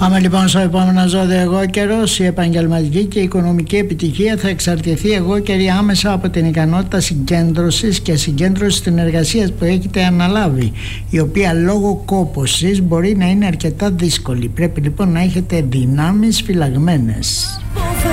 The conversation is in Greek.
Πάμε λοιπόν στο επόμενο ζώδιο εγώ καιρός. Η επαγγελματική και η οικονομική επιτυχία θα εξαρτηθεί εγώ καιρή άμεσα από την ικανότητα συγκέντρωσης και συγκέντρωσης στην εργασία που έχετε αναλάβει, η οποία λόγω κόπωσης μπορεί να είναι αρκετά δύσκολη. Πρέπει λοιπόν να έχετε δυνάμεις φυλαγμένες.